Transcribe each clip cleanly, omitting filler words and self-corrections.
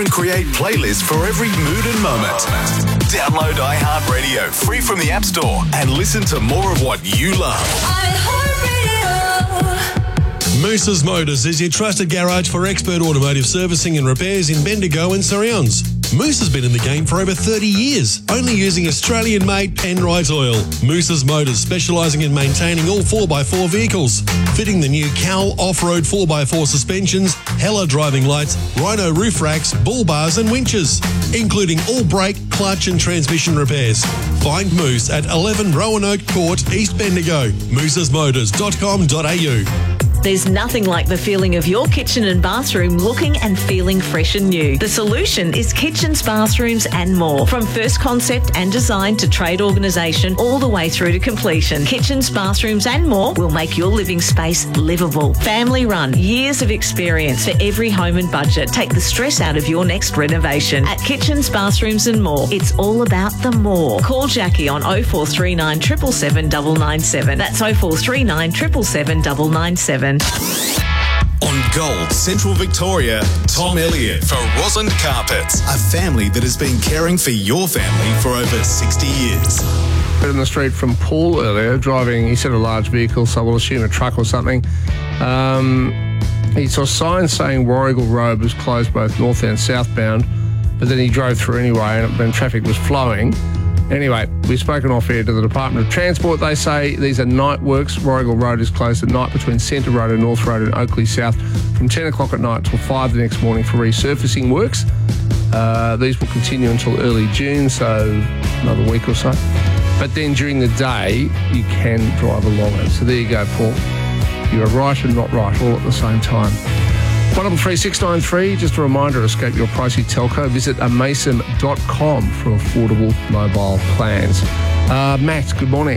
and create playlists for every mood and moment. Download iHeartRadio free from the App Store and listen to more of what you love. Moose's Motors is your trusted garage for expert automotive servicing and repairs in Bendigo and Surrounds. Moose has been in the game for over 30 years, only using Australian-made Penrite oil. Moose's Motors, specialising in maintaining all 4x4 vehicles, fitting the new Cal off-road 4x4 suspensions, Hella driving lights, Rhino roof racks, bull bars and winches, including all brake, clutch and transmission repairs. Find Moose at 11 Roanoke Court, East Bendigo. moosesmotors.com.au. There's nothing like the feeling of your kitchen and bathroom looking and feeling fresh and new. The solution is Kitchens, Bathrooms and More. From first concept and design to trade organisation all the way through to completion. Kitchens, Bathrooms and More will make your living space livable. Family run, years of experience for every home and budget. Take the stress out of your next renovation. At Kitchens, Bathrooms and More, it's all about the more. Call Jackie on 0439 777 997. That's 0439 777 997. On Gold, Central Victoria, Tom Elliott for Rosalind Carpets, a family that has been caring for your family for over 60 years. In the street from Paul earlier, driving, he said a large vehicle, so we'll assume a truck or something. He saw signs saying Warrigal Road was closed both north and southbound, but then he drove through anyway and traffic was flowing. Anyway, we've spoken off air to the Department of Transport. They say these are night works. Warrigal Road is closed at night between Centre Road and North Road and Oakley South from 10 o'clock at night till 5 the next morning for resurfacing works. These will continue until early June, so another week or so. But then during the day, you can drive along it. So there you go, Paul. You are right and not right all at the same time. 133693, just a reminder, escape your pricey telco. Visit amason.com for affordable mobile plans. Matt, good morning.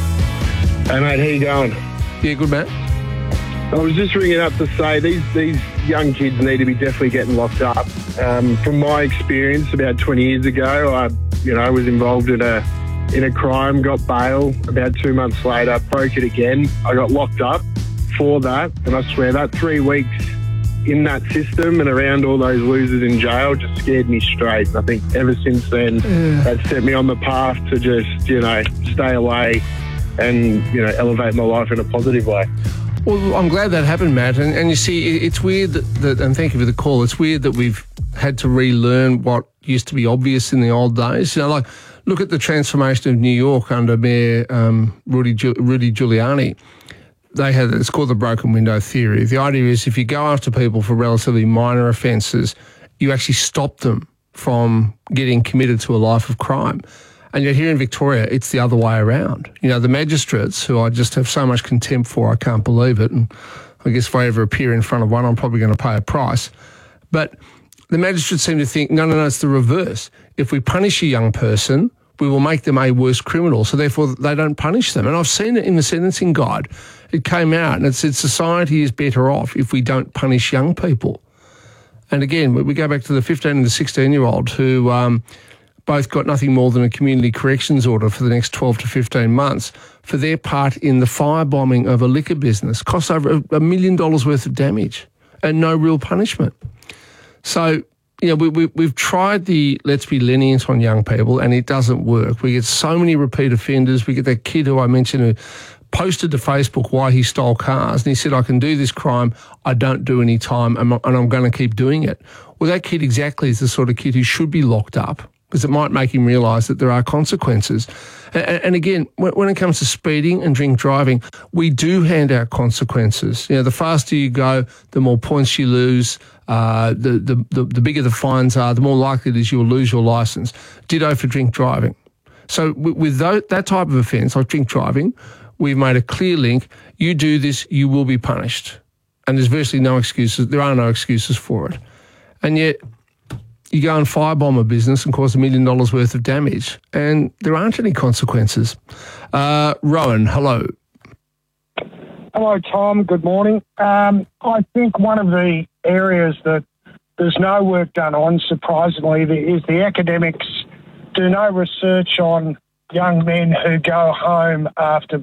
Hey, mate, how you going? Yeah, good, Matt. I was just ringing up to say these young kids need to be definitely getting locked up. From my experience, about 20 years ago, I was involved in a crime, got bail. About 2 months later, broke it again. I got locked up for that, and I swear that 3 weeks in that system and around all those losers in jail just scared me straight. And I think ever since then, that set me on the path to just, stay away and, elevate my life in a positive way. Well, I'm glad that happened, Matt. And you see, it's weird that, and thank you for the call, it's weird that we've had to relearn what used to be obvious in the old days. Look at the transformation of New York under Mayor Rudy Giuliani. It's called the broken window theory. The idea is if you go after people for relatively minor offences, you actually stop them from getting committed to a life of crime. And yet here in Victoria, it's the other way around. The magistrates, who I just have so much contempt for, I can't believe it. And I guess if I ever appear in front of one, I'm probably going to pay a price. But the magistrates seem to think, no, it's the reverse. If we punish a young person, we will make them a worse criminal, so therefore they don't punish them. And I've seen it in the sentencing guide. It came out and it said society is better off if we don't punish young people. And again, we go back to the 15 and the 16-year-old who both got nothing more than a community corrections order for the next 12 to 15 months for their part in the firebombing of a liquor business. Cost over $1 million worth of damage and no real punishment. So, we've tried the let's be lenient on young people and it doesn't work. We get so many repeat offenders. We get that kid who I mentioned who posted to Facebook why he stole cars and he said, I can do this crime, I don't do any time and I'm going to keep doing it. Well, that kid exactly is the sort of kid who should be locked up because it might make him realise that there are consequences. And again, when it comes to speeding and drink driving, we do hand out consequences. The faster you go, the more points you lose, the bigger the fines are, the more likely it is you'll lose your licence. Ditto for drink driving. So with that type of offence, like drink driving, we've made a clear link. You do this, you will be punished. And there's virtually no excuses. There are no excuses for it. And yet you go and firebomb a business and cause $1 million worth of damage, and there aren't any consequences. Rowan, hello. Hello, Tom. Good morning. I think one of the areas that there's no work done on, surprisingly, is the academics do no research on young men who go home after